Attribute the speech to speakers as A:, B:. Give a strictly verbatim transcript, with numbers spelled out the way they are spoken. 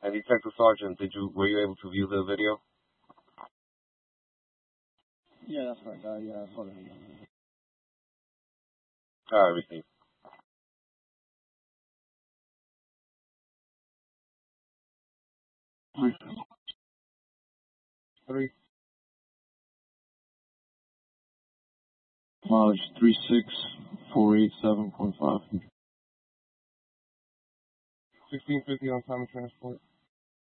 A: And Detective Sergeant, did you were you able to view the video?
B: Yeah, that's right. Uh, yeah, I saw the video.
A: All right, received.
B: Three. Three. Mileage three six four eight seven point five.
A: Sixteen fifty on time of transport.